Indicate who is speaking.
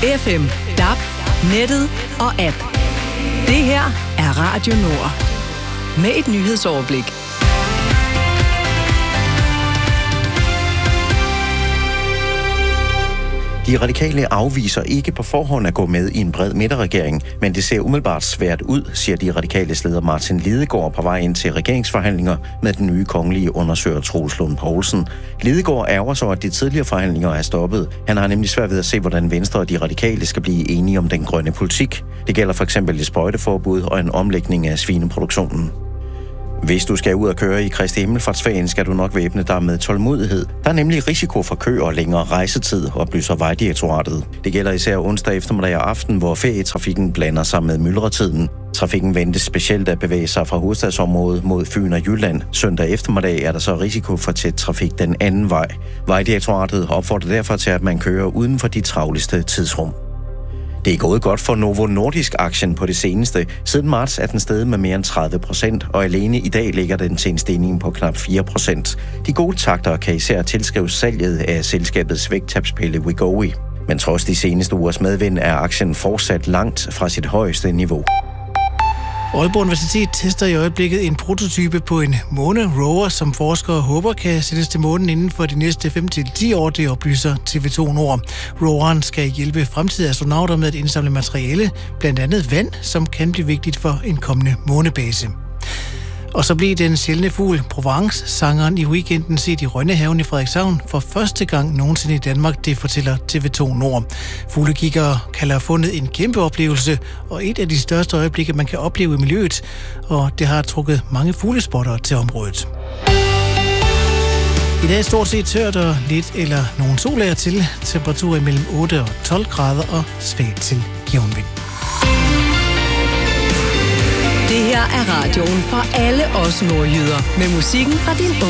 Speaker 1: FM, DAB, nettet og app. Det her er Radio Nord. Med et nyhedsoverblik.
Speaker 2: De radikale afviser ikke på forhånd at gå med i en bred midterregering, men det ser umiddelbart svært ud, siger de radikale leder Martin Lidegaard på vej ind til regeringsforhandlinger med den nye kongelige undersøger Troels Lund Poulsen. Lidegaard ærger sig over, at de tidligere forhandlinger er stoppet. Han har nemlig svært ved at se, hvordan Venstre og de radikale skal blive enige om den grønne politik. Det gælder for eksempel et sprøjteforbud og en omlægning af svineproduktionen. Hvis du skal ud og køre i Kristi Himmelfartsferien, skal du nok væbne dig med tålmodighed. Der er nemlig risiko for kø og længere rejsetid, oplyser Vejdirektoratet. Det gælder især onsdag eftermiddag og aften, hvor ferietrafikken blander sig med myldretiden. Trafikken ventes specielt at bevæge sig fra hovedstadsområdet mod Fyn og Jylland. Søndag eftermiddag er der så risiko for tæt trafik den anden vej. Vejdirektoratet opfordrer derfor til, at man kører uden for de travleste tidsrum. Det er gået godt for Novo Nordisk-aktien på det seneste. Siden marts er den steget med mere end 30%, og alene i dag ligger den til en stigning på knap 4%. De gode takter kan især tilskrives salget af selskabets vægttabspille Wegovy. Men trods de seneste ugers medvind er aktien fortsat langt fra sit højeste niveau.
Speaker 3: Aalborg Universitet tester i øjeblikket en prototype på en måne-rover, som forskere håber kan sættes til månen inden for de næste 5-10 år, det oplyser TV2 Nord. Roveren skal hjælpe fremtidige astronauter med at indsamle materiale, blandt andet vand, som kan blive vigtigt for en kommende månebase. Og så blev den sjældne fugl Provence-sangeren i weekenden set i Rønnehaven i Frederikshavn for første gang nogensinde i Danmark, det fortæller TV2 Nord. Fuglekiggere kalder fundet en kæmpe oplevelse, og et af de største øjeblikke, man kan opleve i miljøet, og det har trukket mange fuglespottere til området. I dag er stort set tørt og lidt eller nogen sol er til. Temperaturer mellem 8 og 12 grader og svagt til jævnvind.
Speaker 1: Det her er radioen for alle os nordjyder. Med musikken fra din